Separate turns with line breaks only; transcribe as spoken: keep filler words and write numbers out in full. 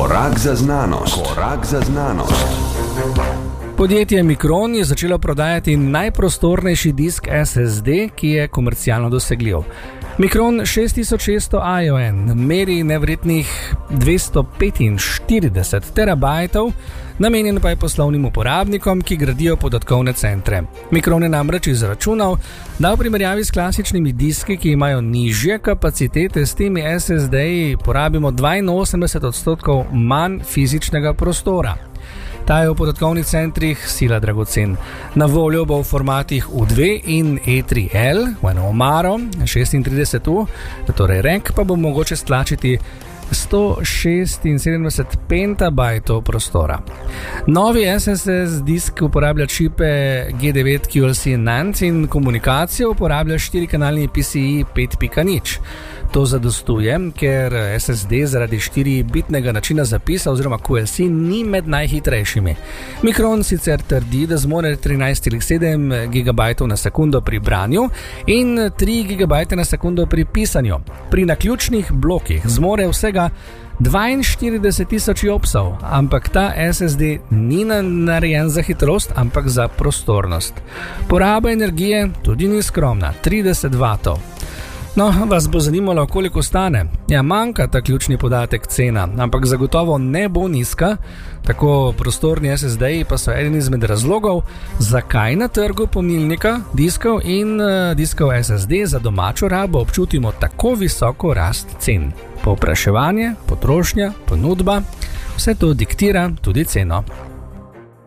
Korak za znanost. Korak za znanost.
Podjetje Micron je začelo prodajati najprostornejši disk S S D, ki je komercialno dosegljiv. Micron šest tisoč šeststo ion meri nevrednih dvesto petinštirideset terabajtov, namenjen pa je poslovnim uporabnikom, ki gradijo podatkovne centre. Micron je namreč izračunal, da v primerjavi s klasičnimi diski, ki imajo nižje kapacitete, s temi S S D-ji porabimo dvainosemdeset odstotkov manj fizičnega prostora. Ta je v podatkovnih centrih sila dragocen. Na voljo bo v formatih U dve in E tri L, v eno omaro, šestintrideset U, torej rek pa bo mogoče stlačiti sto šestinsedemdeset petabajtov prostora. Novi S S S disk uporablja čipe G devet Q L C NAND in komunikacijo uporablja štirikanalni P C I pet pika nič. To zadostuje, ker S S D zaradi štiribitnega načina zapisa oziroma Q L C ni med najhitrejšimi. Micron sicer trdi, da zmore trinajst celih sedem gigabajtov na sekundo pri branju in tri gigabajte na sekundo pri pisanju. Pri naključnih blokih zmore vsega dvainštirideset tisoč jopsov, ampak ta S S D ni narejen za hitrost, ampak za prostornost. Poraba energije tudi ni skromna, trideset vatov. No, vas bo zanimalo, koliko stane. Ja, manjka ta ključni podatek cena, ampak zagotovo ne bo nizka. Tako prostorni S S D-ji pa so eden izmed razlogov, zakaj na trgu pomnilnika, diskov in uh, diskov S S D za domačo rabo občutimo tako visoko rast cen. Povpraševanje, potrošnja, ponudba, vse to diktira tudi ceno.